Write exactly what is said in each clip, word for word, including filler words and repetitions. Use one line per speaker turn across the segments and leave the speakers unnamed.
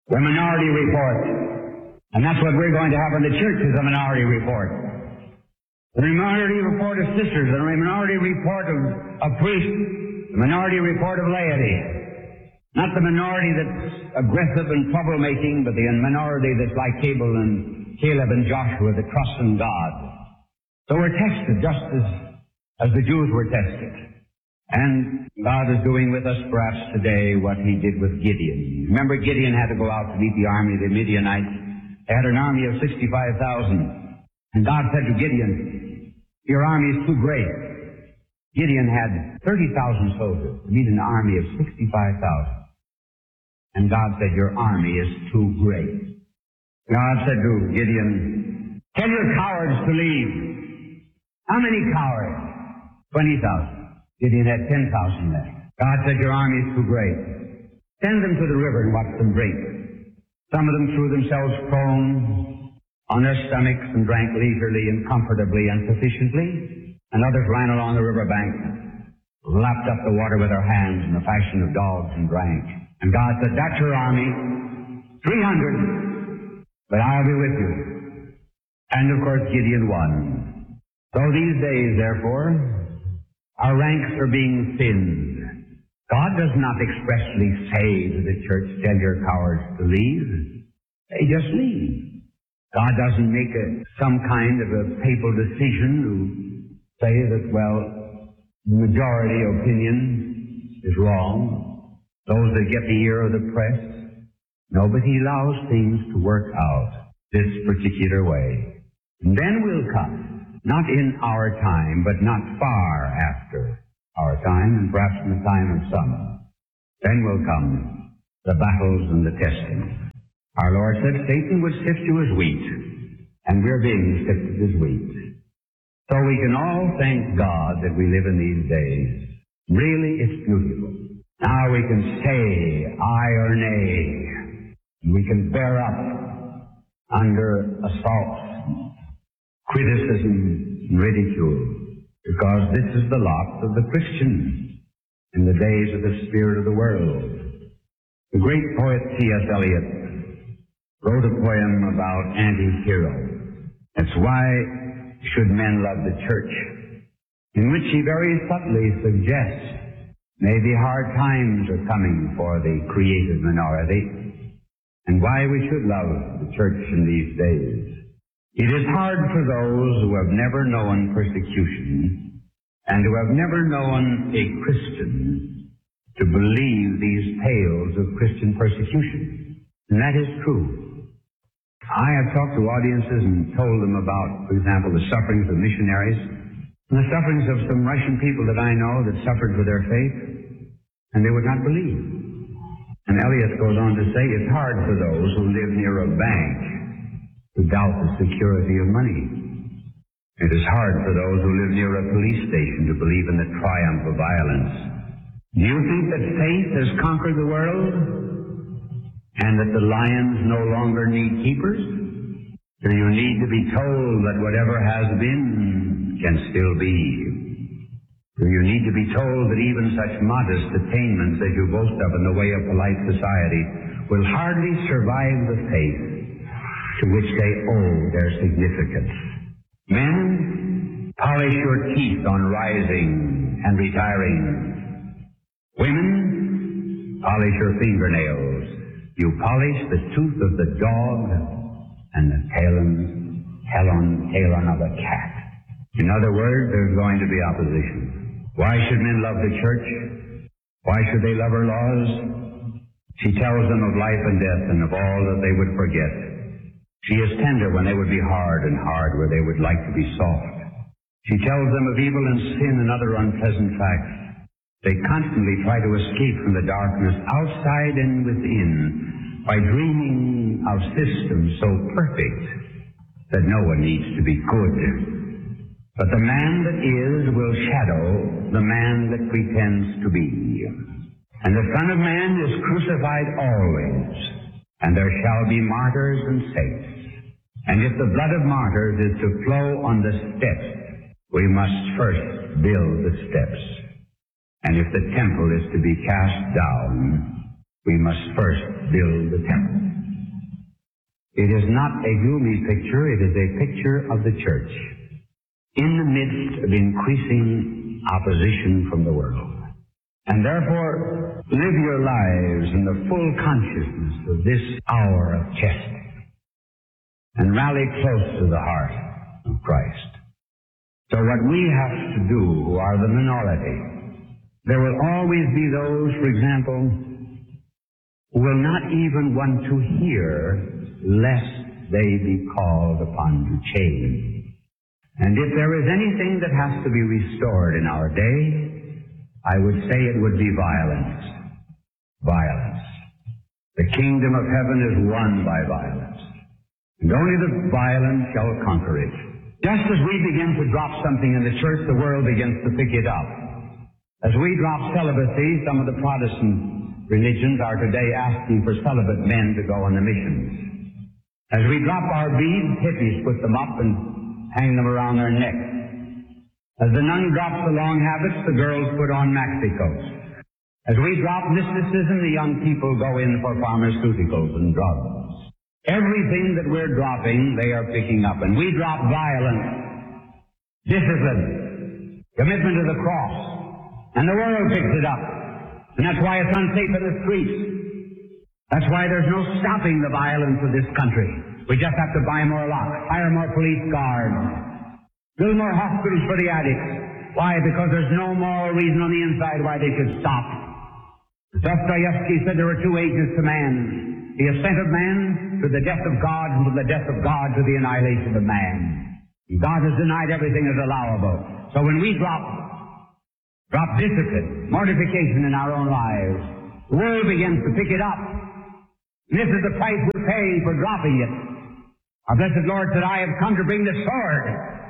The minority report. And that's what we're going to have in the church is a minority report. The minority report of sisters, the minority report of, of priests, the minority report of laity. Not the minority that's aggressive and troublemaking, but the minority that's like Abel and Caleb and Joshua that trust in God. So we're tested just as, as the Jews were tested. And God is doing with us perhaps today what he did with Gideon. Remember, Gideon had to go out to meet the army of the Midianites. They had an army of sixty-five thousand. And God said to Gideon, your army is too great. Gideon had thirty thousand soldiers to meet an army of sixty-five thousand. And God said, your army is too great. God said to Gideon, tell your cowards to leave. How many cowards? twenty thousand. Gideon had ten thousand left. God said, your army is too great. Send them to the river and watch them drink. Some of them threw themselves prone on their stomachs and drank leisurely and comfortably and sufficiently, and others ran along the river bank, lapped up the water with their hands in the fashion of dogs and drank. And God said, that's your army, three hundred, but I'll be with you. And of course Gideon won. So these days, therefore, our ranks are being thinned. God does not expressly say to the church, tell your cowards to leave. They just leave. God doesn't make a, some kind of a papal decision to say that, well, the majority opinion is wrong. Those that get the ear of the press. No, but he allows things to work out this particular way. And then we'll come. Not in our time, but not far after our time, and perhaps in the time of some. Then will come the battles and the testing. Our Lord said Satan would sift you as wheat, and we're being sifted as wheat. So we can all thank God that we live in these days. Really, it's beautiful. Now we can say aye or nay. We can bear up under assault, criticism, and ridicule, because this is the lot of the Christians in the days of the spirit of the world. The great poet T S Eliot wrote a poem about anti-hero. That's why should men love the church, in which he very subtly suggests maybe hard times are coming for the creative minority, and why we should love the church in these days. It is hard for those who have never known persecution and who have never known a Christian to believe these tales of Christian persecution. And that is true. I have talked to audiences and told them about, for example, the sufferings of missionaries and the sufferings of some Russian people that I know that suffered for their faith, and they would not believe. And Eliot goes on to say it's hard for those who live near a bank to doubt the security of money. It is hard for those who live near a police station to believe in the triumph of violence. Do you think that faith has conquered the world and that the lions no longer need keepers? Do you need to be told that whatever has been can still be? Do you need to be told that even such modest attainments as you boast of in the way of polite society will hardly survive the faith to which they owe their significance? Men, polish your teeth on rising and retiring. Women, polish your fingernails. You polish the tooth of the dog and the talon, talon, talon of a cat. In other words, there's going to be opposition. Why should men love the church? Why should they love her laws? She tells them of life and death and of all that they would forget. She is tender when they would be hard, and hard where they would like to be soft. She tells them of evil and sin and other unpleasant facts. They constantly try to escape from the darkness outside and within by dreaming of systems so perfect that no one needs to be good. But the man that is will shadow the man that pretends to be. And the Son of Man is crucified always, and there shall be martyrs and saints. And if the blood of martyrs is to flow on the steps, we must first build the steps. And if the temple is to be cast down, we must first build the temple. It is not a gloomy picture, it is a picture of the church in the midst of increasing opposition from the world. And therefore, live your lives in the full consciousness of this hour of testing and rally close to the heart of Christ. So what we have to do, who are the minority, there will always be those, for example, who will not even want to hear lest they be called upon to change. And if there is anything that has to be restored in our day, I would say it would be violence. Violence. The kingdom of heaven is won by violence. And only the violent shall conquer it. Just as we begin to drop something in the church, the world begins to pick it up. As we drop celibacy, some of the Protestant religions are today asking for celibate men to go on the missions. As we drop our beads, hippies put them up and hang them around their necks. As the nun drops the long habits, the girls put on maxi coats. As we drop mysticism, the young people go in for pharmaceuticals and drugs. Everything that we're dropping, they are picking up. And we drop violence, discipline, commitment to the cross. And the world picks it up. And that's why it's unsafe in the streets. That's why there's no stopping the violence of this country. We just have to buy more locks, hire more police guards, build more hospitals for the addicts. Why? Because there's no moral reason on the inside why they should stop. Dostoevsky said there were two ages to man. The ascent of man to the death of God, and to the death of God to the annihilation of man. And God has denied everything as allowable. So when we drop, drop discipline, mortification in our own lives, the world begins to pick it up. And this is the price we're paying for dropping it. Our blessed Lord said, I have come to bring the sword.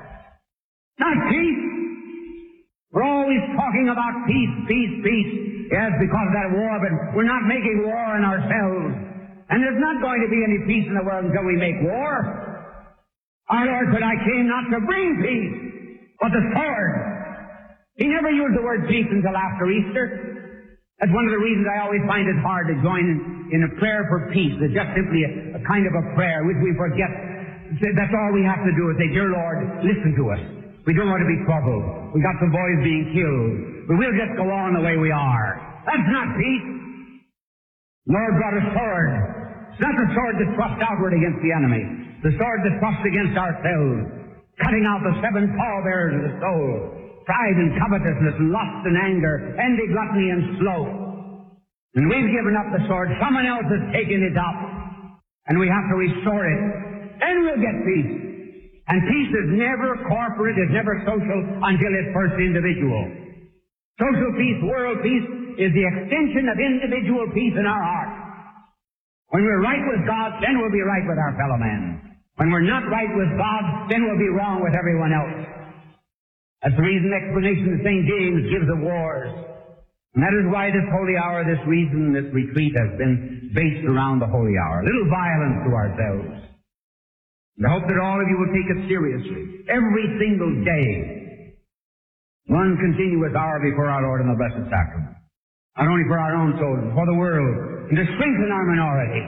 Not peace. We're always talking about peace, peace, peace. Yes, because of that war, but we're not making war on ourselves. And there's not going to be any peace in the world until we make war. Our Lord said, I came not to bring peace, but the sword. He never used the word peace until after Easter. That's one of the reasons I always find it hard to join in, in a prayer for peace. It's just simply a, a kind of a prayer which we forget. That's all we have to do is say, Dear Lord, listen to us. We don't want to be troubled. We got some boys being killed. But we'll just go on the way we are. That's not peace. The Lord brought a sword. It's not the sword that thrusts outward against the enemy. The sword that thrusts against ourselves. Cutting out the seven pallbearers of the soul. Pride and covetousness, lust and anger, envy, gluttony, and sloth. And we've given up the sword. Someone else has taken it up. And we have to restore it. Then we'll get peace. And peace is never corporate, it's never social until it's first individual. Social peace, world peace, is the extension of individual peace in our heart. When we're right with God, then we'll be right with our fellow men. When we're not right with God, then we'll be wrong with everyone else. That's the reason the explanation that Saint James gives of wars. And that is why this holy hour, this reason, this retreat has been based around the holy hour. A little violence to ourselves. And I hope that all of you will take it seriously. Every single day. One continuous hour before our Lord in the Blessed Sacrament. Not only for our own souls, but for the world. And to strengthen our minority.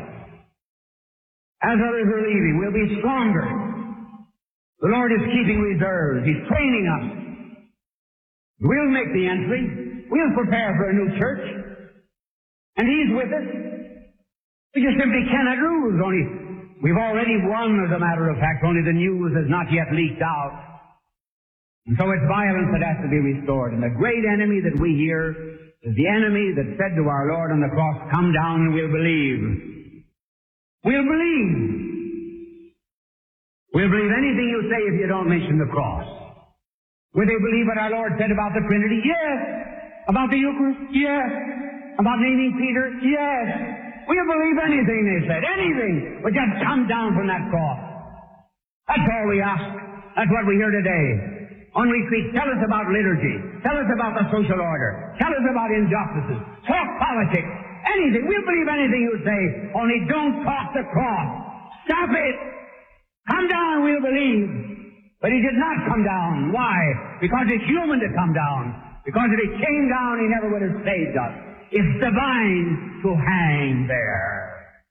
As others are leaving, we'll be stronger. The Lord is keeping reserves. He's training us. We'll make the entry. We'll prepare for a new church. And He's with us. We just simply cannot lose. Only we've already won, as a matter of fact. Only the news has not yet leaked out. And so it's violence that has to be restored. And the great enemy that we hear is the enemy that said to our Lord on the cross, come down and we'll believe. We'll believe. We'll believe anything you say if you don't mention the cross. Will they believe what our Lord said about the Trinity? Yes. About the Eucharist? Yes. About naming Peter? Yes. We'll believe anything they said. Anything. But just come down from that cross. That's all we ask. That's what we hear today. On retreat, tell us about liturgy. Tell us about the social order. Tell us about injustices. Talk politics. Anything. We'll believe anything you say. Only don't talk the cross. Stop it. Come down, we'll believe. But He did not come down. Why? Because it's human to come down. Because if He came down, He never would have saved us. It's divine to hang there.